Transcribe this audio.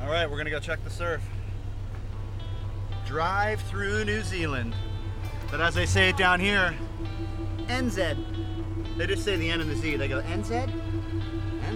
All right, we're gonna go check the surf. Drive through New Zealand. But as they say it down here, NZ. They just say the N and the Z. They go NZ?